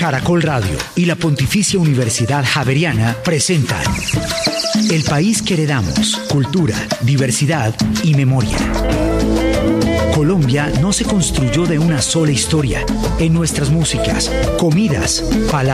Caracol Radio y la Pontificia Universidad Javeriana presentan El país que heredamos, cultura, diversidad y memoria. Colombia no se construyó de una sola historia. En nuestras músicas, comidas, palabras,